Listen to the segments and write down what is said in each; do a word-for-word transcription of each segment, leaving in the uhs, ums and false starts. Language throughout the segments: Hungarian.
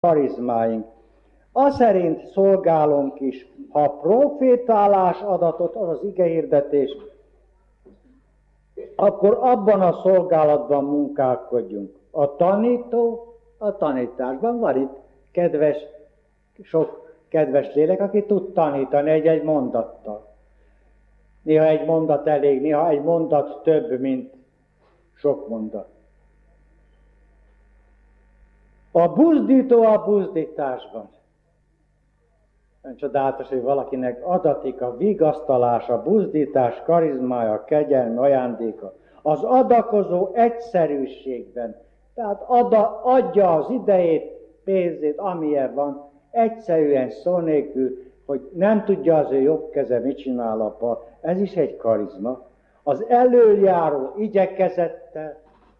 karizmáink. Aszerint szolgálunk is, ha profétálás adatot, az az igehirdetés, akkor abban a szolgálatban munkálkodjunk. A tanító a tanításban. Van itt kedves, sok kedves lélek, aki tud tanítani egy-egy mondattal. Néha egy mondat elég, néha egy mondat több, mint sok mondat. A buzdító a buzdításban. Nagyon csodálatos, hogy valakinek adatik a vigasztalás, a buzdítás, karizmája, a kegyelmi ajándéka. Az adakozó egyszerűségben. Tehát ada, adja az idejét, pénzét, amilyen van, egyszerűen szó nélkül, hogy nem tudja az ő jobb keze, mit csinál apa. Ez is egy karizma. Az elöljáró igyekezettel,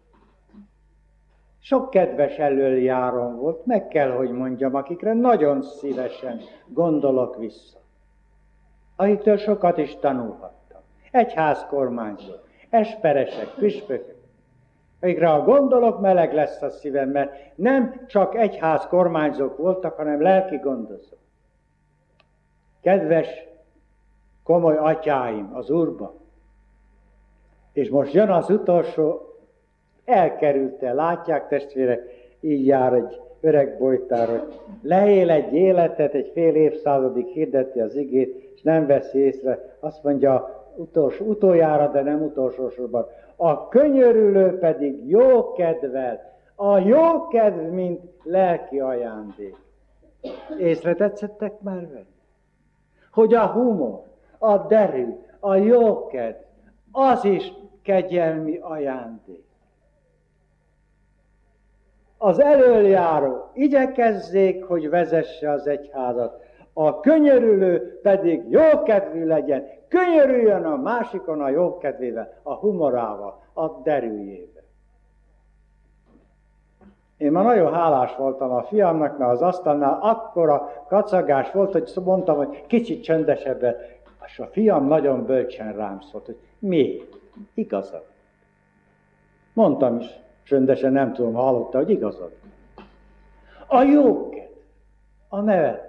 sok kedves elöljáron volt, meg kell, hogy mondjam, akikre nagyon szívesen gondolok vissza. Akiktől sokat is tanulhattam. Egyház kormányzó, esperesek, püspökök. Akikre ha gondolok, meleg lesz a szívem, mert nem csak egyház kormányzók voltak, hanem lelki gondozók. Kedves, komoly atyáim az Úrba. És most jön az utolsó, elkerülte, látják testvérek, így jár egy öreg bojtár, hogy leél egy életet, egy fél évszázadig hirdeti az igét, és nem veszi észre, azt mondja utolsó, utoljára, de nem utolsó sorban. A könyörülő pedig jó kedvel, a jó kedv, mint lelki ajándék. Észre tetszettek már vele? Hogy a humor, a derű, a jó kedv, az is kegyelmi ajándék. Az elöljáró igyekezzék, hogy vezesse az egyházat, a könyörülő pedig jókedvű legyen, könyörüljön a másikon a jókedvével, a humorával, a derűjével. Én már nagyon hálás voltam a fiamnak, mert az asztalnál akkora kacagás volt, hogy mondtam, hogy kicsit csöndesebben, és a fiam nagyon bölcsen rám szólt, hogy mi? Igazad. Mondtam is, csöndesen nem tudom, hallotta, hogy igazad. A jókedv, a nevetés.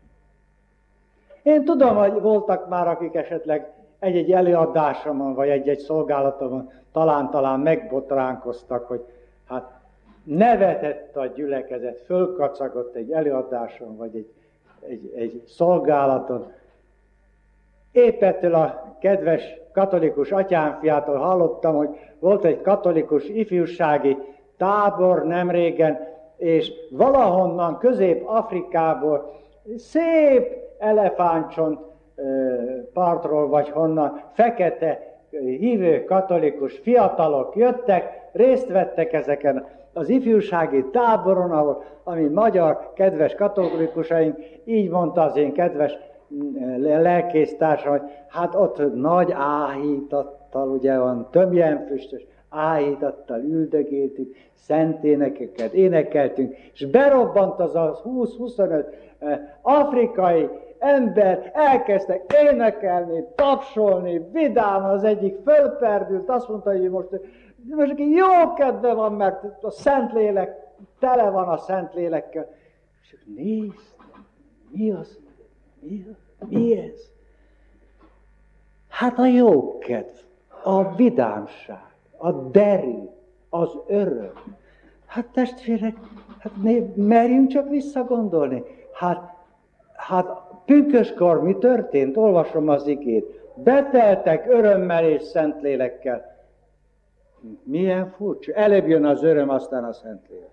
Én tudom, hogy voltak már, akik esetleg egy-egy előadásomon, vagy egy-egy szolgálatomon talán-talán megbotránkoztak, hogy hát nevetett a gyülekezet, fölkacagott egy előadáson, vagy egy, egy, egy szolgálaton. Épp ettől a kedves katolikus atyámfiától hallottam, hogy volt egy katolikus ifjúsági tábor nemrégen, és valahonnan Közép-Afrikából szép elefántcsont partról, vagy honnan fekete hívő katolikus fiatalok jöttek, részt vettek ezeken az ifjúsági táboron, ahol, ami magyar kedves katolikusaink, így mondta az én kedves lelkésztársam, hogy hát ott nagy áhítattal, ugye van tömjenfüstös, áhítattal üldögéltünk, szent énekeket énekeltünk, és berobbant az a húsz-huszonöt afrikai ember, elkezdtek énekelni, tapsolni, vidám, az egyik fölperdült, azt mondta, hogy most, most jó kedve van, mert a Szentlélek, tele van a Szentlélekkel. És nézd, mi az? Mi, mi ez? Hát a jókedv, a vidámság, a derű, az öröm. Hát testvérek, hát merjünk csak visszagondolni. Hát, hát pünköskor mi történt? Olvasom az igét. Beteltek örömmel és szentlélekkel. Milyen furcsa. Előbb jön az öröm, aztán a szentlélek.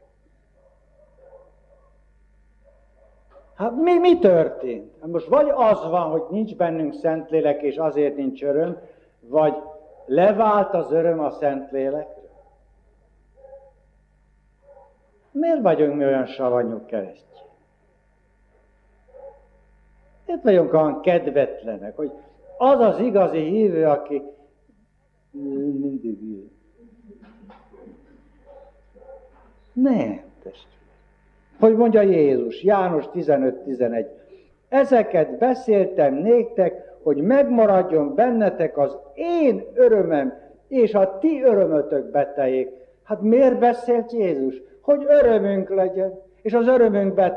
Hát mi, mi történt? Most vagy az van, hogy nincs bennünk Szentlélek, és azért nincs öröm, vagy levált az öröm a Szentlélekre. Miért vagyunk mi olyan savanyú keresztjék? Miért vagyunk olyan kedvetlenek, hogy az az igazi hívő, aki mindig jön. Nem, testvérem. Hogy mondja Jézus, János tizenöt tizenegy. Ezeket beszéltem néktek, hogy megmaradjon bennetek az én örömem, és a ti örömötök beteljék. Hát miért beszélt Jézus? Hogy örömünk legyen. és az örömünkbe